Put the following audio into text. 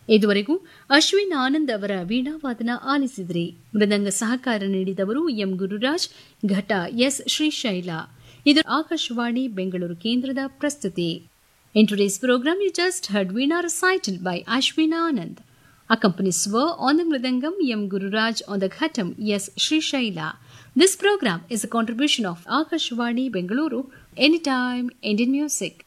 ಇದುವರೆಗೂ ಅಶ್ವಿನ್ ಆನಂದ್ ಅವರ ವೀಣಾವಾದನ ಆಲಿಸಿದ್ರಿ. ಮೃದಂಗ ಸಹಕಾರ ನೀಡಿದವರು ಎಂ ಗುರುರಾಜ್, ಘಟ ಎಸ್ ಶ್ರೀಶೈಲ. ಇದು ಆಕಾಶವಾಣಿ ಬೆಂಗಳೂರು ಕೇಂದ್ರದ ಪ್ರಸ್ತುತಿ. In today's program, you just heard Veena recital by Ashwin Anand. Accompanies were on the Mridangam M. Gururaj, on the Ghatam S. Sri Shaila. This program is a contribution of Akashvani Bengaluru, Anytime Indian Music.